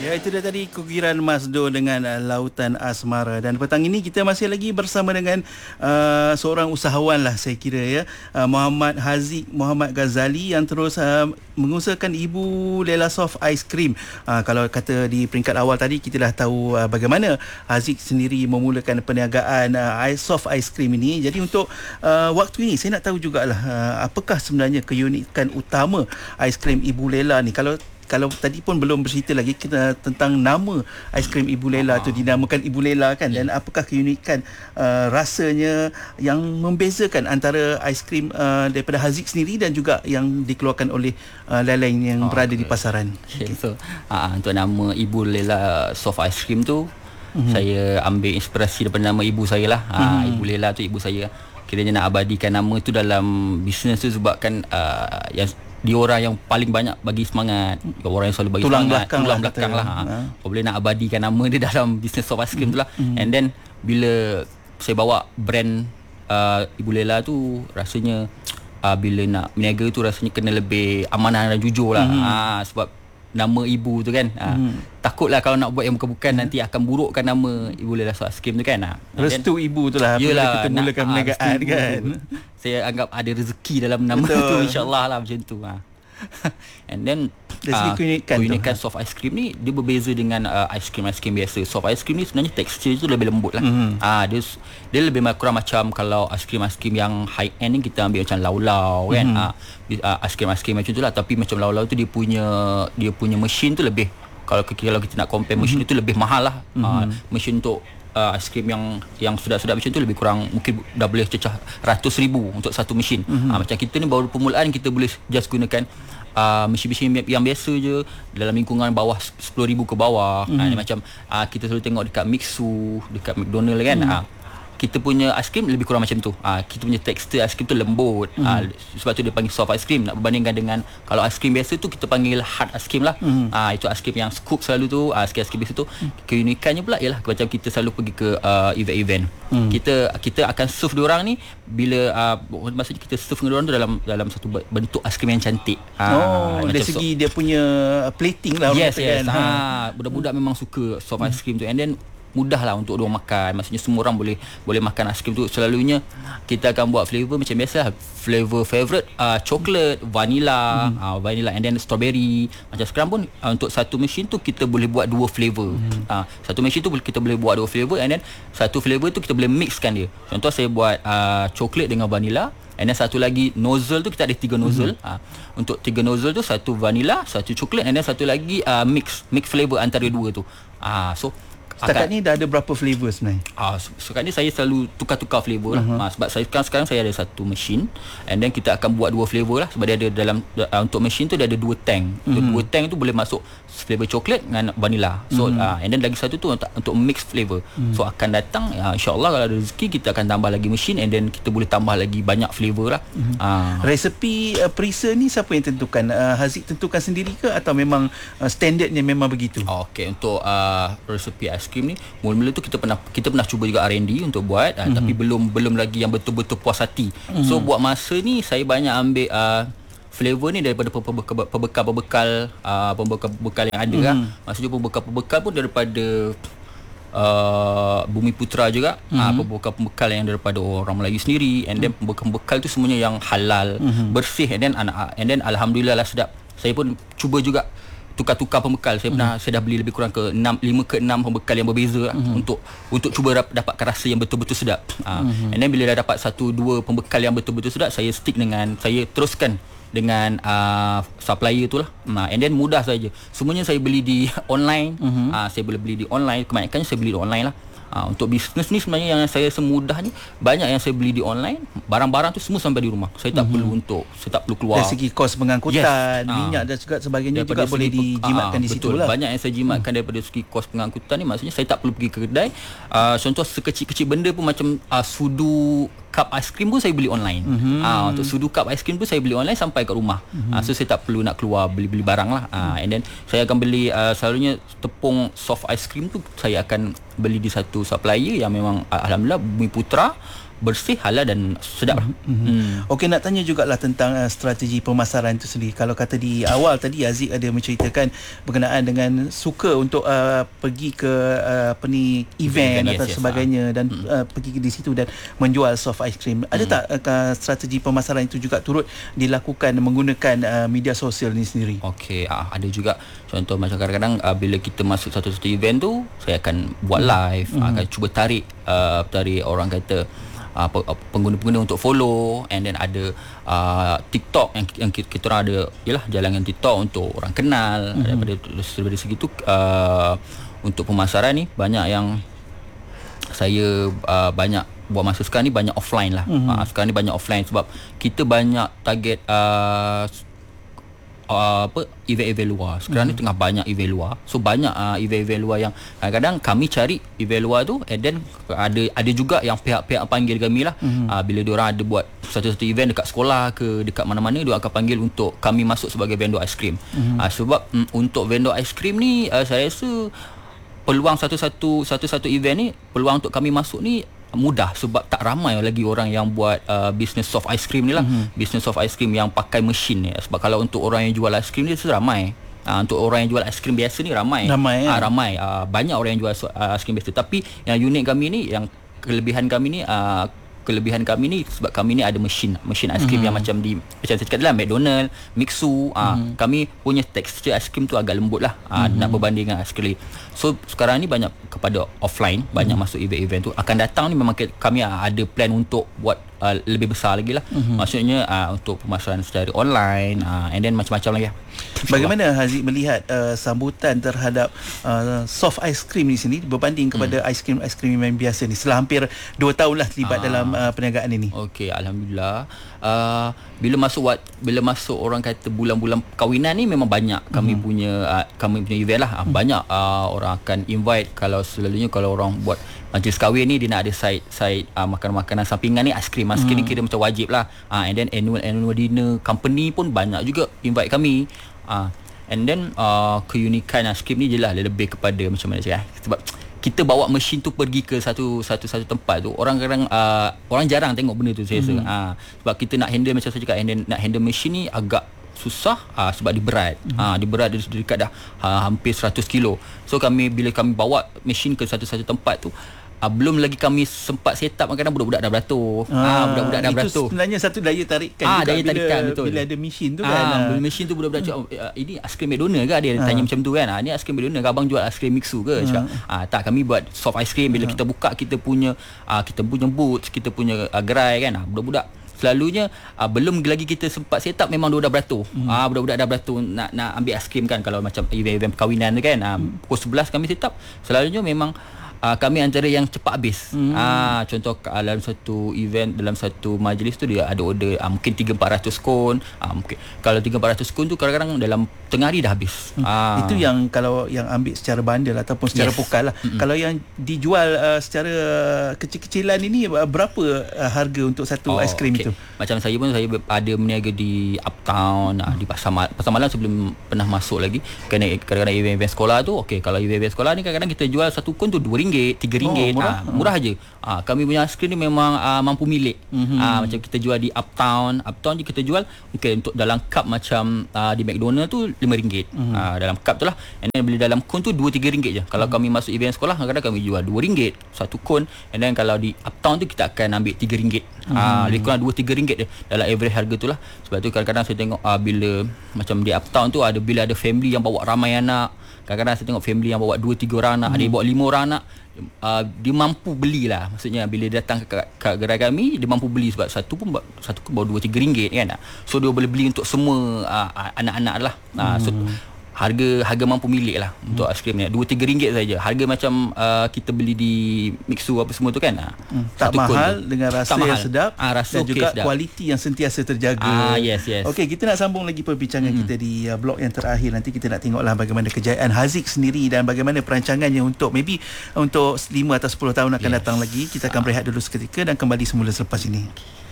Ya, itu dia tadi kukiran Masdo dengan Lautan Asmara. Dan petang ini kita masih lagi bersama dengan seorang usahawan lah saya kira ya, Muhammad Haziq Muhammad Ghazali yang terus mengusahakan Ibu Lela Soft Ice Cream. Kalau kata di peringkat awal tadi, kita dah tahu bagaimana Haziq sendiri memulakan perniagaan soft ice cream ini. Jadi untuk waktu ini saya nak tahu jugalah apakah sebenarnya keunikan utama ice cream Ibu Lela ni. Kalau tadi pun belum bercerita lagi kita tentang nama aiskrim Ibu Lela tu, dinamakan Ibu Lela kan, dan apakah keunikan rasanya yang membezakan antara aiskrim daripada Haziq sendiri dan juga yang dikeluarkan oleh lain-lain yang berada di pasaran. So, untuk nama Ibu Lela Soft Ice Cream tu, saya ambil inspirasi daripada nama ibu saya lah. Ibu Lela tu ibu saya. Kiranya nak abadikan nama tu dalam bisnes tu sebabkan yang dia orang yang paling banyak bagi semangat, orang yang selalu bagi tulang semangat, tulang belakang lah. Kau boleh nak abadikan nama dia dalam bisnes soft ice cream tu lah. And then bila saya bawa brand Ibu Lela tu, rasanya bila nak berniaga tu rasanya kena lebih amanah dan jujur lah. Sebab nama ibu tu kan, takutlah kalau nak buat yang bukan-bukan nanti akan burukkan nama Ibu Lela Soft Ice Cream tu kan. Restu ibu tu lah apabila kita mulakan perniagaan kan. Saya anggap ada rezeki dalam nama tu, insyaAllah lah macam tu. And then keunikan soft ice cream ni dia berbeza dengan ice cream biasa. Soft ice cream ni sebenarnya tekstur tu lebih lembut lah. Dia lebih kurang macam kalau ice cream yang high end ni kita ambil macam laulau kan. Ice cream macam tu lah, tapi macam laulau tu dia punya mesin tu lebih, kalau kita nak compare mesin itu lebih mahal lah. Mesin untuk ice cream yang sedap-sedap macam tu lebih kurang mungkin dah boleh cecah ratus ribu untuk satu mesin. Macam kita ni baru permulaan, kita boleh just gunakan mesin-mesin yang biasa je dalam lingkungan bawah 10,000 ke bawah. Ni macam kita selalu tengok dekat Mixu, dekat McDonald kan. Kita punya ice cream lebih kurang macam tu. Kita punya tekstur ice cream tu lembut. Sebab tu dia panggil soft ice cream. Nak berbandingkan dengan kalau ice cream biasa tu kita panggil hard ice cream lah. Itu ice cream yang scoop selalu tu. Ice cream biasa tu keunikannya pula ialah macam kita selalu pergi ke event-event. Kita akan serve diorang ni bila maksudnya kita serve dengan diorang tu dalam satu bentuk ice cream yang cantik. Dari segi dia punya plating lah. Yes. Budak-budak memang suka soft ice cream tu. And then mudah lah untuk diorang makan. Maksudnya semua orang boleh makan aiskrim tu. Selalunya kita akan buat flavor macam biasa lah. Flavor favorite coklat, vanilla, and then strawberry. Macam sekarang pun untuk satu mesin tu kita boleh buat dua flavor. Satu mesin tu kita boleh buat dua flavor, and then satu flavor tu kita boleh mixkan dia. Contoh saya buat coklat dengan vanilla, and then satu lagi nozzle tu kita ada 3 nozzle. Untuk 3 nozzle tu satu vanilla, satu coklat, and then satu lagi mix flavor antara dua tu. So setakat ni dah ada berapa flavor sebenarnya? Sekarang ni saya selalu tukar-tukar flavor lah. Sebab sekarang saya ada satu mesin, and then kita akan buat dua flavor lah. Sebab dia ada dalam untuk mesin tu dia ada 2 tank. Dua tank tu boleh masuk flavor coklat dengan vanilla. So and then lagi satu tu untuk mix flavor. So akan datang insyaAllah kalau ada rezeki kita akan tambah lagi mesin, and then kita boleh tambah lagi banyak flavor lah. Resepi perisa ni siapa yang tentukan? Haziq tentukan sendiri ke atau memang standardnya memang begitu? Untuk resepi ice cream ni mula-mula tu kita pernah cuba juga R&D untuk buat, tapi belum lagi yang betul-betul puas hati. So buat masa ni saya banyak ambil flavor ni daripada pembekal yang ada lah. Maksudnya pembekal pun daripada Bumi Putra juga. Pembekal yang daripada orang Melayu sendiri, and then pembekal tu semuanya yang halal, bersih, and then alhamdulillah lah sedap. Saya pun cuba juga tukar-tukar pembekal. Saya dah beli lebih kurang ke 5 ke 6 pembekal yang berbeza untuk cuba dapatkan rasa yang betul-betul sedap. And then bila dah dapat 1-2 pembekal yang betul-betul sedap, saya teruskan dengan supplier tu lah. And then mudah saja. Semuanya saya beli di online. Saya boleh beli di online. Kebanyakannya saya beli di online lah. Untuk bisnes ni sebenarnya yang saya semudah ni, banyak yang saya beli di online. Barang-barang tu semua sampai di rumah. Saya tak perlu keluar. Dari segi kos pengangkutan, minyak dan juga sebagainya juga boleh dijimatkan di situ lah. Banyak yang saya jimatkan daripada segi kos pengangkutan ni. Maksudnya saya tak perlu pergi ke kedai. Contoh sekecil-kecil benda pun macam sudu cup ice cream pun saya beli online. Untuk sudu cup ice cream pun saya beli online sampai kat rumah. So saya tak perlu nak keluar beli barang lah. And then saya akan beli selalunya tepung soft ice cream tu saya akan beli di satu supplier yang memang alhamdulillah Bumi Putra. bersih, halal dan sedap lah. Okey, nak tanya jugalah tentang strategi pemasaran itu sendiri. Kalau kata di awal tadi Aziz ada menceritakan berkenaan dengan suka untuk pergi ke event atau sebagainya dan pergi di situ dan menjual soft ice cream. Ada tak strategi pemasaran itu juga turut dilakukan menggunakan media sosial ni sendiri? Okey, ada juga. Contoh macam kadang-kadang bila kita masuk satu-satu event tu, saya akan buat live, akan cuba tarik orang kata pengguna-pengguna untuk follow, and then ada TikTok yang kita orang ada ialah jalangan TikTok untuk orang kenal. Daripada segi tu untuk pemasaran ni banyak yang saya banyak buat masa sekarang ni banyak offline lah. Sekarang ni banyak offline sebab kita banyak target event-event luar. Sekarang ni tengah banyak event luar. So banyak event-event luar yang kadang-kadang kami cari event luar tu, and then ada juga yang pihak-pihak panggil kami lah. Bila diorang ada buat satu-satu event dekat sekolah ke dekat mana-mana, diorang akan panggil untuk kami masuk sebagai vendor aiskrim. Sebab untuk vendor aiskrim ni saya rasa peluang satu-satu event ni, peluang untuk kami masuk ni mudah sebab tak ramai lagi orang yang buat bisnes soft ice cream ni lah. Bisnes soft ice cream yang pakai mesin ni. Sebab kalau untuk orang yang jual ice cream ni ramai. Untuk orang yang jual ice cream biasa ni ramai. Ramai. Banyak orang yang jual ice cream biasa. Tapi yang unik kami ni, yang kelebihan kami ni sebab kami ni ada mesin ice cream yang macam saya cakap dalam McDonald, Mixu. Kami punya tekstur ice cream tu agak lembut lah, nak berbanding dengan ice cream. So sekarang ni banyak kepada offline, banyak masuk event-event tu. Akan datang ni memang kami ada plan untuk buat lebih besar lagi lah. Maksudnya untuk pemasaran secara online, and then macam-macam lagi lah. Bagaimana Haziq melihat sambutan terhadap soft ice cream di sini berbanding kepada ice cream yang biasa ni setelah hampir 2 tahun lah terlibat dalam perniagaan ini? Okey, alhamdulillah. Bila masuk orang kata bulan-bulan perkahwinan ni memang banyak kami punya event lah. Banyak orang akan invite. Selalunya kalau orang buat majlis kahwin ni, dia nak ada side makanan-makanan sampingan ni, aiskrim ni kira macam wajib lah. And then annual dinner company pun banyak juga invite kami. And then keunikan aiskrim ni je lah lebih kepada macam mana cakap, sebab kita bawa mesin tu pergi ke satu tempat tu, orang kadang orang jarang tengok benda tu saya rasa. Sebab kita nak handle macam saya cakap, nak handle mesin ni agak susah sebab dia berat. Dia berat, dia dekat dah hampir 100 kilo. So bila kami bawa mesin ke satu tempat tu, belum lagi kami sempat set up, kadang budak-budak dah beratur. Budak-budak dah beratur. Itu sebenarnya satu daya tarikan juga daya tarikan, betul. Bila ada mesin tu kan. Bila mesin tu budak-budak cakap, ini aiskrim McDonald ke? Dia tanya macam tu kan. Ni aiskrim McDonald ke? Abang jual aiskrim Mixu ke? Cakap, tak, kami buat soft ice cream. Bila kita buka, kita punya boots, kita punya gerai kan. Budak-budak selalunya belum lagi kita sempat set up, memang dia dah beratur. Budak-budak dah beratur nak ambil aiskrim kan. Kalau macam event perkahwinan tu kan, pukul 11 kami set up. Selalunya memang kami antara yang cepat habis. Contoh dalam satu event, dalam satu majlis tu dia ada order mungkin 300-400 kon. Mungkin kalau 300-400 kon tu kadang-kadang dalam tengah hari dah habis. Itu yang kalau yang ambil secara bandel ataupun secara pukal lah. Kalau yang dijual secara kecil-kecilan ini, berapa harga untuk satu aiskrim itu? Macam saya pun, saya ada meniaga di Uptown, di Pasar Malam sebelum pernah masuk lagi. Kadang-kadang event sekolah tu, kalau event sekolah ni kadang-kadang kita jual satu kon tu RM2, RM3. Murah aja. Kami punya aiskrim ni memang mampu milik. Macam kita jual di Uptown je kita jual untuk dalam cup macam di McDonald tu RM5. Dalam cup tu lah. And then bila dalam kon tu RM2-3 je. Kalau kami masuk event sekolah, kadang-kadang kami jual RM2 satu kon. And then kalau di Uptown tu kita akan ambil RM3. Lebih kurang RM2-3 je dalam average harga tu lah. Sebab tu kadang-kadang saya tengok bila macam di Uptown tu bila ada family yang bawa ramai anak. Kadang-kadang saya tengok family yang bawa 2-3 orang anak, ada yang bawa 5 orang anak. Dia mampu belilah. Maksudnya bila dia datang ke gerai kami, dia mampu beli sebab satu pun bawa RM2-3 kan. So dia boleh beli untuk semua anak-anak lah. So harga mampu milik lah untuk aiskrim ni. RM2-3 saja. Harga macam kita beli di Mixu apa semua tu kan. Tak mahal dengan rasa yang sedap, rasa dan juga kualiti yang sentiasa terjaga. Yes. Okey, kita nak sambung lagi perbincangan kita di blok yang terakhir. Nanti kita nak tengoklah bagaimana kejayaan Haziq sendiri dan bagaimana perancangannya untuk 5 atau 10 tahun akan datang lagi. Kita akan berehat dulu seketika dan kembali semula selepas ini.